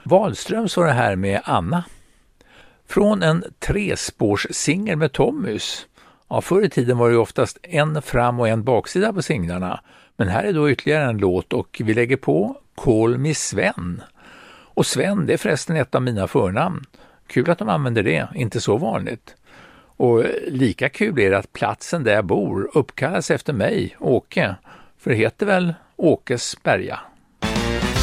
Wahlströms var det här med Anna. Från en trespårssingel med Tommys. Ja, förr i tiden var det ju oftast en fram- och en baksida på singlarna. Men här är då ytterligare en låt och vi lägger på Call Me Sven. Och Sven, det är förresten ett av mina förnamn. Kul att de använder det, inte så vanligt. Och lika kul är det att platsen där jag bor uppkallas efter mig, Åke. För det heter väl Åkesberga.